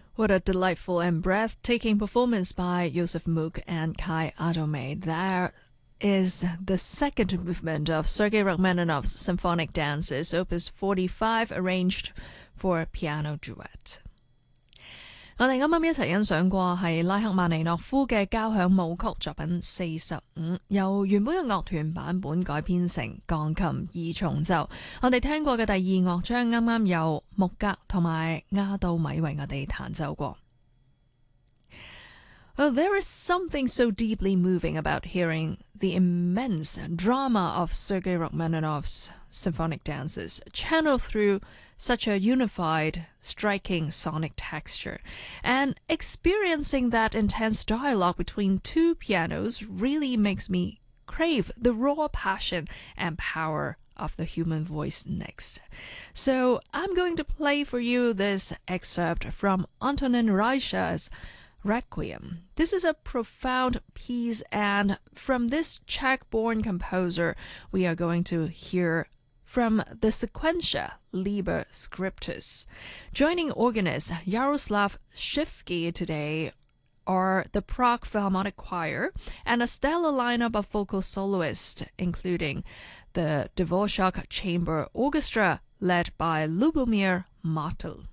What a delightful and breathtaking performance by Joseph Mook and Kai Adome. There is the second movement of Sergei Rachmaninoff's Symphonic Dances, Opus 45, arranged for piano duet. 我哋啱啱一齊欣賞過係拉赫曼尼諾夫嘅交響舞曲作品45，由原本嘅樂團版本改編成鋼琴二重奏。我哋聽過嘅第二樂章啱啱由穆格同埋亞杜米為我哋彈奏過。Well, there is something so deeply moving about hearing the immense drama of Sergei Rachmaninoff's symphonic dances channeled through such a unified, striking sonic texture. And experiencing that intense dialogue between two pianos really makes me crave the raw passion and power of the human voice next. So I'm going to play for you this excerpt from Antonin Reicha's Requiem. This is a profound piece, and from this Czech-born composer, we are going to hear from the Sequentia Liber Scriptus. Joining organist Yaroslav Shivsky today are the Prague Philharmonic Choir and a stellar lineup of vocal soloists, including the Dvorak Chamber Orchestra led by Lubomir Martel.